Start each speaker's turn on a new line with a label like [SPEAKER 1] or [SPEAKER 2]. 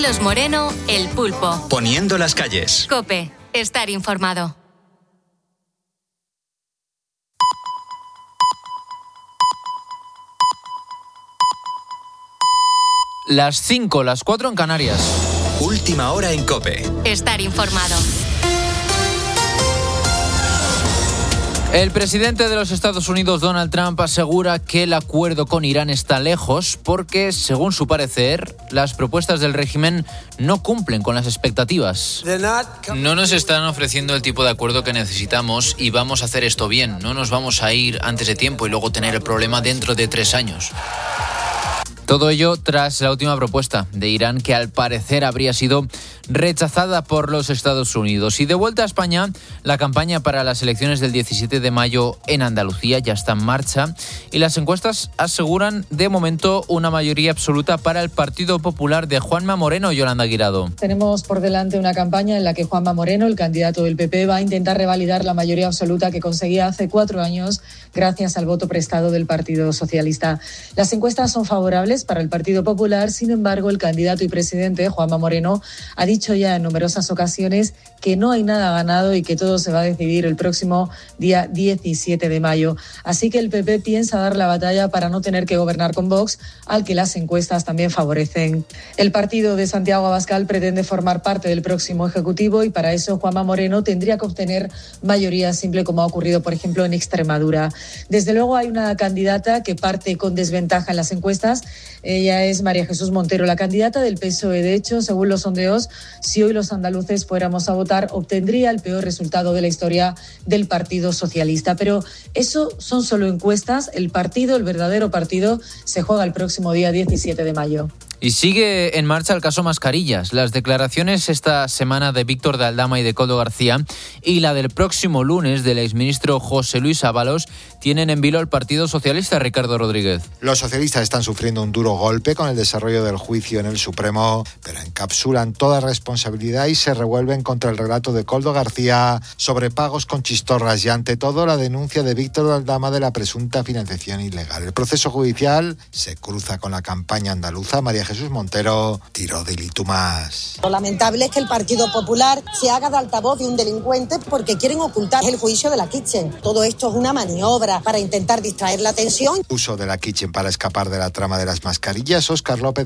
[SPEAKER 1] Carlos Moreno, El Pulpo.
[SPEAKER 2] Poniendo las calles.
[SPEAKER 1] COPE. Estar informado.
[SPEAKER 3] Las 5, las 4 en Canarias.
[SPEAKER 2] Última hora en COPE.
[SPEAKER 1] Estar informado.
[SPEAKER 3] El presidente de los Estados Unidos, Donald Trump, asegura que el acuerdo con Irán está lejos porque, según su parecer, las propuestas del régimen no cumplen con las expectativas.
[SPEAKER 4] No nos están ofreciendo el tipo de acuerdo que necesitamos y vamos a hacer esto bien. No nos vamos a ir antes de tiempo y luego tener el problema dentro de 3 años.
[SPEAKER 3] Todo ello tras la última propuesta de Irán, que al parecer habría sido rechazada por los Estados Unidos. Y de vuelta a España, la campaña para las elecciones del 17 de mayo en Andalucía ya está en marcha y las encuestas aseguran de momento una mayoría absoluta para el Partido Popular de Juanma Moreno. Yolanda Guirado.
[SPEAKER 5] Tenemos por delante una campaña en la que Juanma Moreno, el candidato del PP, va a intentar revalidar la mayoría absoluta que conseguía hace 4 años gracias al voto prestado del Partido Socialista. Las encuestas son favorables para el Partido Popular, sin embargo, el candidato y presidente, Juanma Moreno, ha dicho ya en numerosas ocasiones que no hay nada ganado y que todo se va a decidir el próximo día 17 de mayo. Así que el PP piensa dar la batalla para no tener que gobernar con Vox, al que las encuestas también favorecen. El partido de Santiago Abascal pretende formar parte del próximo Ejecutivo y para eso Juanma Moreno tendría que obtener mayoría simple, como ha ocurrido, por ejemplo, en Extremadura. Desde luego hay una candidata que parte con desventaja en las encuestas. Ella es María Jesús Montero, la candidata del PSOE. De hecho, según los sondeos, si hoy los andaluces fuéramos a votar, obtendría el peor resultado de la historia del Partido Socialista. Pero eso son solo encuestas. El partido, el verdadero partido, se juega el próximo día 17 de mayo.
[SPEAKER 3] Y sigue en marcha el caso Mascarillas. Las declaraciones esta semana de Víctor de Aldama y de Koldo García y la del próximo lunes del exministro José Luis Ábalos tienen en vilo al Partido Socialista. Ricardo Rodríguez.
[SPEAKER 6] Los socialistas están sufriendo un duro golpe con el desarrollo del juicio en el Supremo, pero encapsulan toda responsabilidad y se revuelven contra el relato de Koldo García sobre pagos con chistorras y, ante todo, la denuncia de Víctor de Aldama de la presunta financiación ilegal. El proceso judicial se cruza con la campaña andaluza. María Jesús Montero, tiro de Litumas.
[SPEAKER 7] Lo lamentable es que el Partido Popular se haga de altavoz de un delincuente porque quieren ocultar el juicio de la Kitchen. Todo esto es una maniobra para intentar distraer la atención.
[SPEAKER 6] Uso de la Kitchen para escapar de la trama de las mascarillas. Óscar López